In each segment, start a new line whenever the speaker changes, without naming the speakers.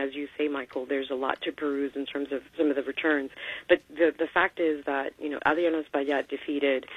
as you say, Michael, there's a lot to peruse in terms of some of the returns. But the fact is that, Adriano Espaillat defeated,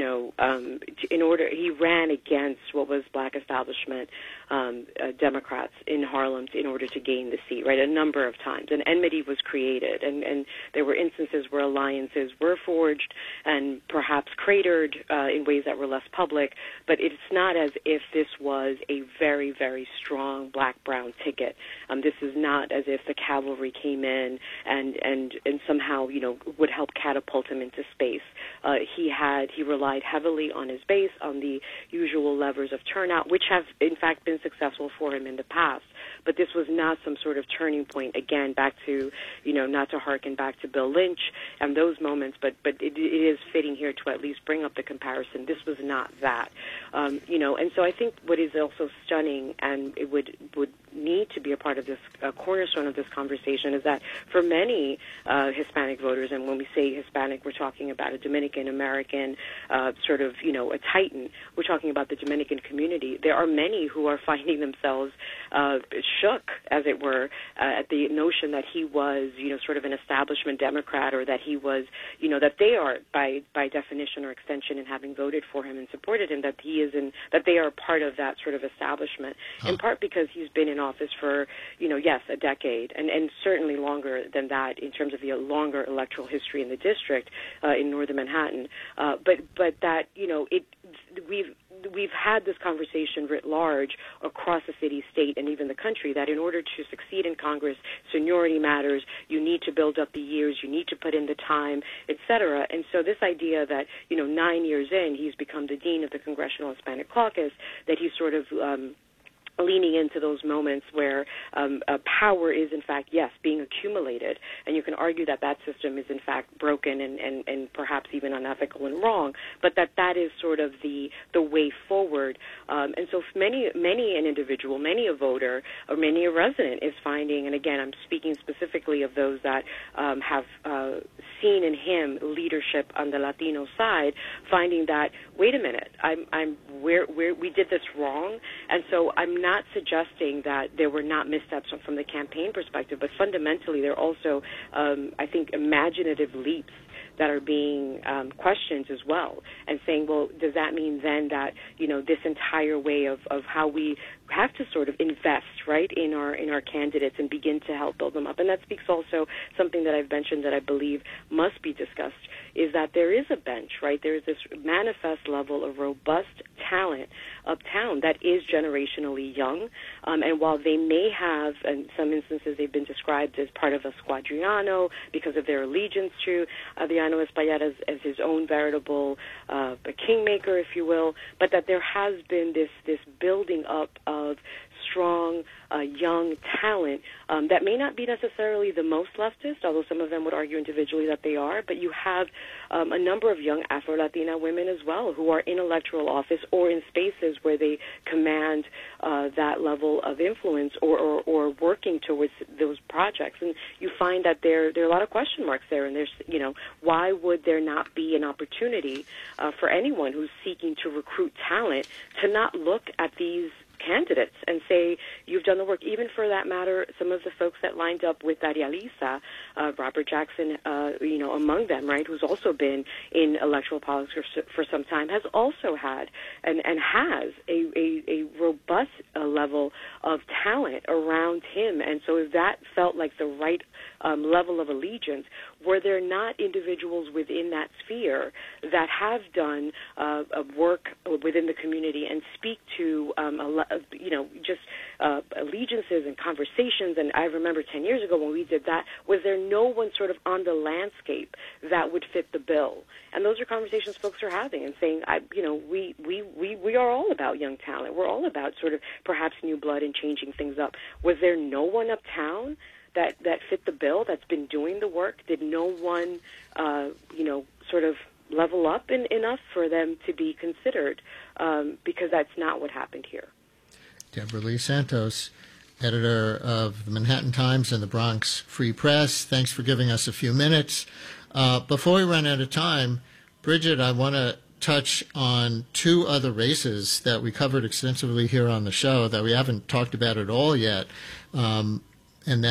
he ran against what was black establishment Democrats in Harlem in order to gain the seat, right, a number of times. And enmity was created, and there were instances where alliances were forged and perhaps cratered in ways that were less public, but it's not as if this was a very, very strong black-brown ticket. This is not as if the cavalry came in and somehow, would help catapult him into space. He relied heavily on his base, on the usual levers of turnout, which have, in fact, been successful for him in the past. But this was not some sort of turning point, again, back to, not to hearken back to Bill Lynch and those moments, but it is fitting here to at least bring up the comparison. This was not that, and so I think what is also stunning, and it would need to be a part of this cornerstone of this conversation, is that for many Hispanic voters, and when we say Hispanic, we're talking about a Dominican-American sort of, a titan. We're talking about the Dominican community. There are many who are finding themselves shook, as it were, at the notion that he was, sort of an establishment Democrat, or that he was, that they are, by definition or extension, in having voted for him and supported him, that they are part of that sort of establishment, in part because he's been in office for, yes, a decade, and certainly longer than that in terms of the longer electoral history in the district in northern Manhattan. But that, we've had this conversation writ large across the city, state, and even the country, that in order to succeed in Congress, seniority matters. You need to build up the years. You need to put in the time, et cetera. And so this idea that, 9 years in, he's become the dean of the Congressional Hispanic Caucus, that he's sort of leaning into those moments where power is, in fact, yes, being accumulated. And you can argue that that system is, in fact, broken and perhaps even unethical and wrong, but that is sort of the way forward. And so many an individual, many a voter, or many a resident is finding, and again, I'm speaking specifically of those that have seen in him leadership on the Latino side, finding that, wait a minute, we did this wrong, and so I'm not suggesting that there were not missteps from the campaign perspective, but fundamentally there are also, I think, imaginative leaps that are being questioned as well, and saying, well, does that mean then that, this entire way of how we have to sort of invest, right, in our candidates and begin to help build them up? And that speaks also something that I've mentioned that I believe must be discussed, is that there is a bench, right? There is this manifest level of robust talent uptown that is generationally young, and while they may have, in some instances, they've been described as part of a squadriano because of their allegiance to Adriano Espaillat as his own veritable kingmaker, if you will, but that there has been this building up of strong, young talent that may not be necessarily the most leftist, although some of them would argue individually that they are, but you have a number of young Afro-Latina women as well who are in electoral office or in spaces where they command that level of influence or working towards those projects. And you find that there are a lot of question marks there, and there's, why would there not be an opportunity for anyone who's seeking to recruit talent to not look at these candidates and say, you've done the work. Even for that matter, some of the folks that lined up with Daria Lisa, Robert Jackson, among them, right, who's also been in electoral politics for some time, has also had and has a robust level of talent around him. And so if that felt like the right level of allegiance, were there not individuals within that sphere that have done work within the community and speak to allegiances and conversations? And I remember 10 years ago when we did that, was there no one sort of on the landscape that would fit the bill? And those are conversations folks are having and saying, we are all about young talent. We're all about sort of perhaps new blood and changing things up. Was there no one uptown that fit the bill, that's been doing the work? Did no one, sort of level up enough for them to be considered? Because that's not what happened here.
Deborah Lee Santos, editor of the Manhattan Times and the Bronx Free Press, thanks for giving us a few minutes. Before we run out of time, Bridget, I want to touch on two other races that we covered extensively here on the show that we haven't talked about at all yet, and that